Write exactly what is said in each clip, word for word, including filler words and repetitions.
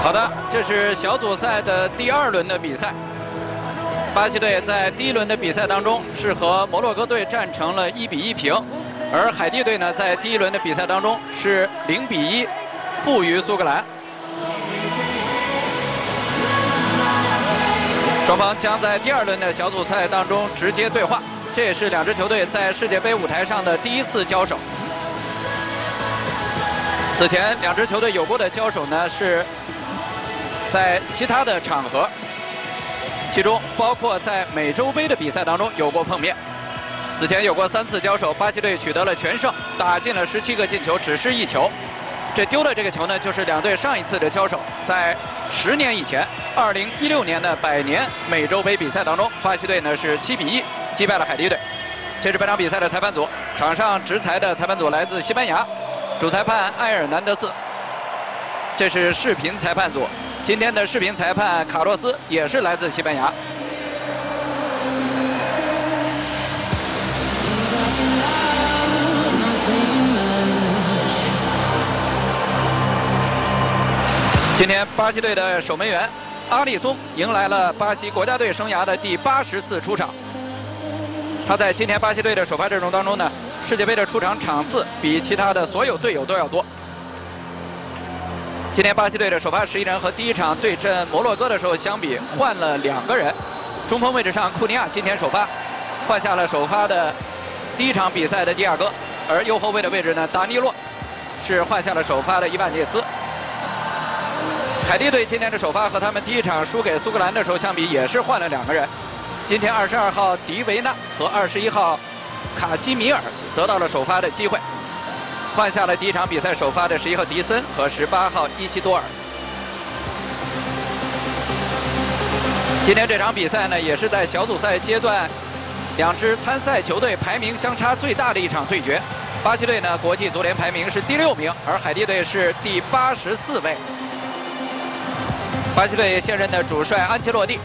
好的，这是小组赛的第二轮的比赛。巴西队在第一轮的比赛当中是和摩洛哥队战成了一比一平，而海地队呢在第一轮的比赛当中是零比一负于苏格兰。双方将在第二轮的小组赛当中直接对话，这也是两支球队在世界杯舞台上的第一次交手。此前两支球队有过的交手呢是在其他的场合，其中包括在美洲杯的比赛当中有过碰面。此前有过三次交手，巴西队取得了全胜，打进了十七个进球，只失一球。这丢的这个球呢，就是两队上一次的交手，在十年以前，二零一六年的百年美洲杯比赛当中，巴西队呢是七比一击败了海地队。这是本场比赛的裁判组，场上执裁的裁判组来自西班牙，主裁判埃尔南德斯。这是视频裁判组。今天的视频裁判卡洛斯也是来自西班牙。今天巴西队的守门员阿里松迎来了巴西国家队生涯的第八十次出场。他在今天巴西队的首发阵容当中呢，世界杯的出场场次比其他的所有队友都要多。今天巴西队的首发十一人和第一场对阵摩洛哥的时候相比，换了两个人。中锋位置上，库尼亚今天首发，换下了首发的第一场比赛的迪亚哥；而右后卫的位置呢，达尼洛是换下了首发的伊万涅斯。海地队今天的首发和他们第一场输给苏格兰的时候相比，也是换了两个人。今天二十二号迪维纳和二十一号卡西米尔得到了首发的机会。换下了第一场比赛首发的十一号迪森和十八号伊西多尔。今天这场比赛呢，也是在小组赛阶段两支参赛球队排名相差最大的一场对决。巴西队呢，国际足联排名是第六名，而海地队是第八十四位。巴西队现任的主帅安切洛蒂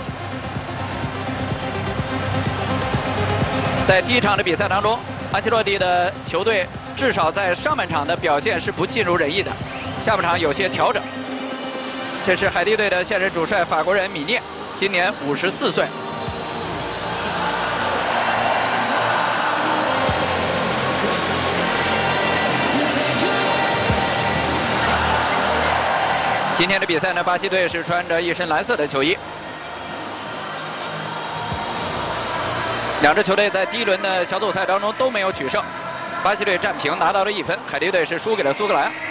在第一场的比赛当中，安切洛蒂的球队至少在上半场的表现是不尽如人意的，下半场有些调整。这是海地队的现任主帅法国人米涅，今年五十四岁。今天的比赛呢，巴西队是穿着一身蓝色的球衣。两支球队在第一轮的小组赛当中都没有取胜。巴西队战平拿到了一分，海地队是输给了苏格兰。